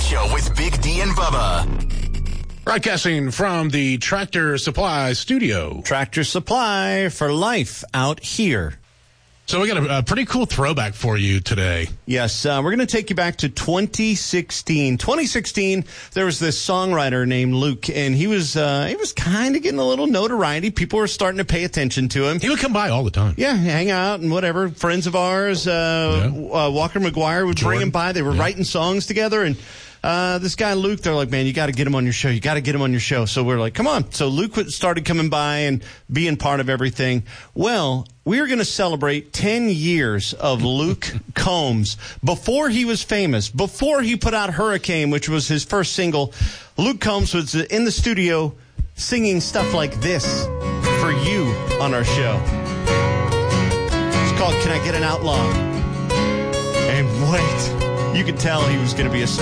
Show with Big D and Bubba. Broadcasting from the Tractor Supply studio. Tractor Supply for life out here. So we got a pretty cool throwback for you today. Yes, we're going to take you back to 2016. 2016, there was this songwriter named Luke, and he was kind of getting a little notoriety. People were starting to pay attention to him. He would come by all the time. Yeah, hang out and whatever. Friends of ours, Walker McGuire would bring him by. They were writing songs together, and this guy Luke, they're like, man, you got to get him on your show. You got to get him on your show. So we're like, come on. So Luke started coming by and being part of everything. Well, we're going to celebrate 10 years of Luke Combs. Before he was famous, before he put out Hurricane, which was his first single, Luke Combs was in the studio singing stuff like this for you on our show. It's called Can I Get an Outlaw? And wait, you could tell he was going to be a